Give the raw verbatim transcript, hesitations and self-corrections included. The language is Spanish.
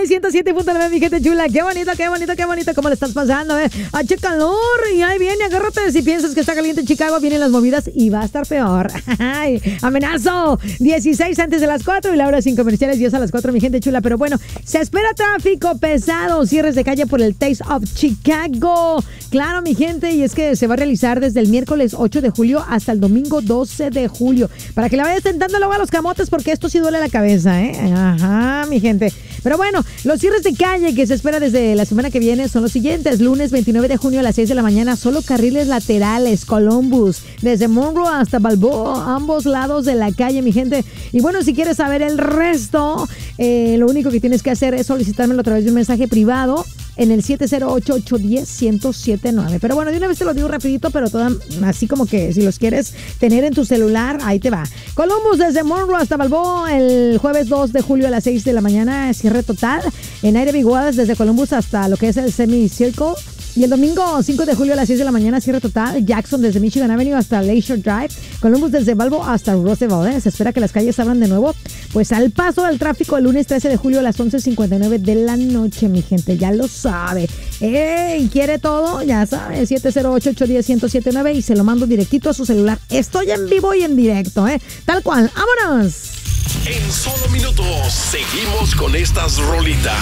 y ciento siete punto nueve, mi gente chula. Qué bonito, qué bonito, qué bonito. ¿Cómo le estás pasando, eh? ¡Hache calor! Y ahí viene, agárrate. Si piensas que está caliente en Chicago, vienen las movidas y va a estar peor. ¡Ay! ¡Amenazo! dieciséis antes de las cuatro y la hora sin comerciales, diez a las cuatro, mi gente chula. Pero bueno, se espera tráfico pesado, cierres de calle por el Taste of Chicago. Claro, mi gente, y es que se va a realizar desde el miércoles ocho de julio hasta el domingo doce de julio. Para que le vayas tentando luego a los camotes, porque esto sí duele la cabeza, ¿eh? Ajá, mi gente. Pero bueno, los cierres de calle que se espera desde la semana que viene son los siguientes. Lunes veintinueve de junio a las seis de la mañana, solo carriles laterales, Columbus, desde Monroe hasta Balboa, ambos lados de la calle, mi gente. Y bueno, si quieres saber el resto, eh, lo único que tienes que hacer es solicitármelo a través de un mensaje privado en el siete cero ocho, ocho uno cero, uno cero siete nueve. Pero bueno, de una vez te lo digo rapidito, pero todo así como que si los quieres tener en tu celular, ahí te va. Columbus desde Monroe hasta Balboa, el jueves dos de julio a las seis de la mañana, cierre total. En Aire Biguadas desde Columbus hasta lo que es el Semicircle. Y el domingo cinco de julio a las seis de la mañana, cierre total. Jackson desde Michigan Avenue hasta Lakeshore Drive. Columbus desde Balboa hasta Roosevelt. ¿eh? Se espera que las calles abran de nuevo. Pues al paso del tráfico el lunes trece de julio a las once cincuenta y nueve de la noche, mi gente. Ya lo sabe. ¿Y quiere todo? Ya sabe. siete cero ocho, ocho uno cero, uno cero siete nueve y se lo mando directito a su celular. Estoy en vivo y en directo, ¿eh? Tal cual. ¡Vámonos! En solo minutos seguimos con estas rolitas.